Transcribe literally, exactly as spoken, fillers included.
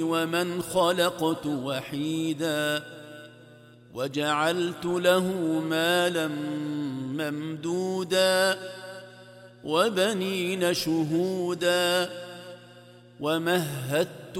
ومن خلقت وحيدا وجعلت له مالا ممدودا وبنين شهودا ومهدت